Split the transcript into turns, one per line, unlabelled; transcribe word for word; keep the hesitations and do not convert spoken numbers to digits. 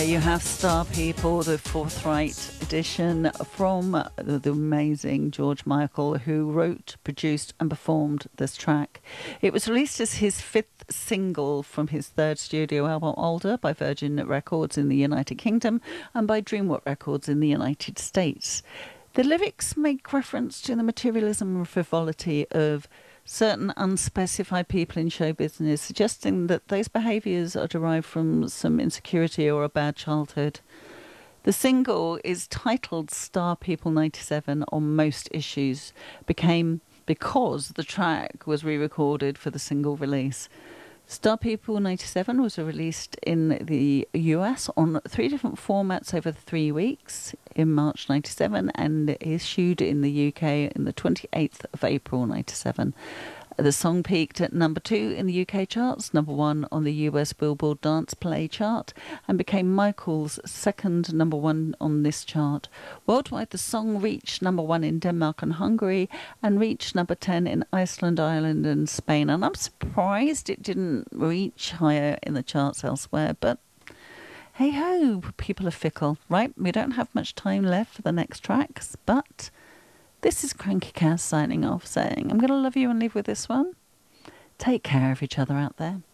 You have Star People, the forthright edition from the, the amazing George Michael, who wrote, produced, and performed this track. It was released as his fifth single from his third studio album, Older, by Virgin Records in the United Kingdom and by DreamWorks Records in the United States. The lyrics make reference to the materialism and frivolity of certain unspecified people in show business, suggesting that those behaviours are derived from some insecurity or a bad childhood. The single is titled Star People ninety-seven on most issues, became because the track was re-recorded for the single release. Star People ninety-seven was released in the U S on three different formats over three weeks in March ninety-seven and issued in the U K in the twenty-eighth of April ninety-seven. The song peaked at number two in the U K charts, number one on the U S Billboard Dance Play chart, and became Michael's second number one on this chart. Worldwide, the song reached number one in Denmark and Hungary and reached number ten in Iceland, Ireland, and Spain. And I'm surprised it didn't reach higher in the charts elsewhere, but hey ho, people are fickle, right? We don't have much time left for the next tracks, but this is Cranky Cass signing off, saying I'm going to love you and leave with this one. Take care of each other out there.